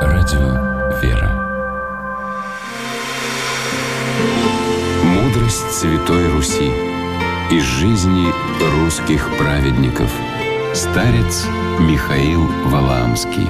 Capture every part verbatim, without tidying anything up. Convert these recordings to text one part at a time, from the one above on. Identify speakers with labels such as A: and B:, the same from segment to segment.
A: Радио «Вера». Мудрость Святой Руси из жизни русских праведников. Старец Михаил Валаамский.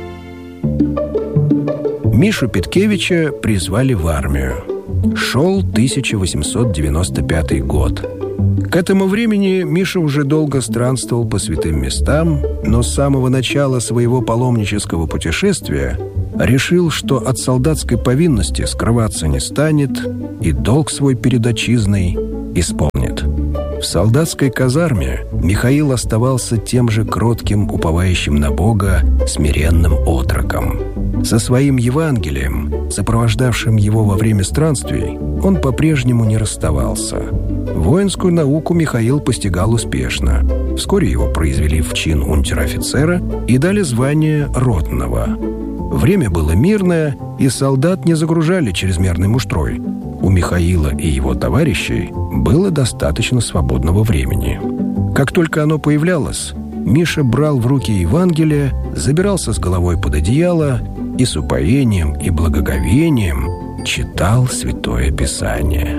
B: Мишу Петкевича призвали в армию. Шел тысяча восемьсот девяносто пятый год. К этому времени Миша уже долго странствовал по святым местам, но с самого начала своего паломнического путешествия решил, что от солдатской повинности скрываться не станет и долг свой перед отчизной исполнит. В солдатской казарме Михаил оставался тем же кротким, уповающим на Бога, смиренным отроком. Со своим Евангелием, сопровождавшим его во время странствий, он по-прежнему не расставался. Воинскую науку Михаил постигал успешно. Вскоре его произвели в чин унтер-офицера и дали звание ротного. Время было мирное, и солдат не загружали чрезмерной муштрой. У Михаила и его товарищей было достаточно свободного времени. Как только оно появлялось, Миша брал в руки Евангелие, забирался с головой под одеяло и с упоением и благоговением читал Святое Писание.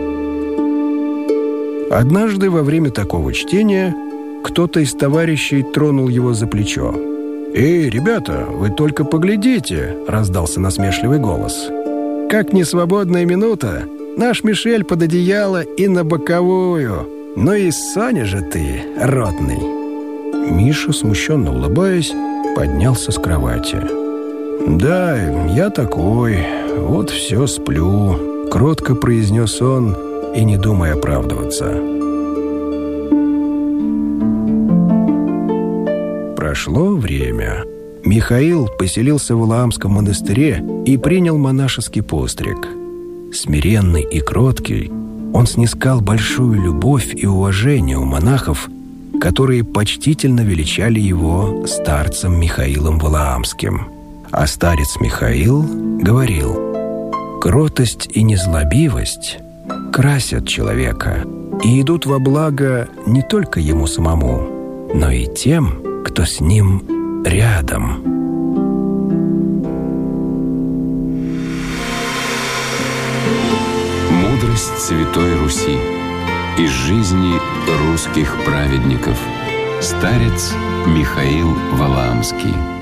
B: Однажды во время такого чтения кто-то из товарищей тронул его за плечо. «Эй, ребята, вы только поглядите!» — раздался насмешливый голос. «Как несвободная минута, наш Мишель под одеяло и на боковую. Ну и Соня же ты, ротный!» Миша, смущенно улыбаясь, поднялся с кровати. «Да, я такой, вот все сплю», — кротко произнес он, и не думая оправдываться. Прошло время. Михаил поселился в Валаамском монастыре и принял монашеский постриг. Смиренный и кроткий, он снискал большую любовь и уважение у монахов, которые почтительно величали его старцем Михаилом Валаамским. А старец Михаил говорил: «Кротость и незлобивость красят человека и идут во благо не только ему самому, но и тем, кто с ним рядом».
A: Мудрость Святой Руси из жизни русских праведников. Старец Михаил Валаамский.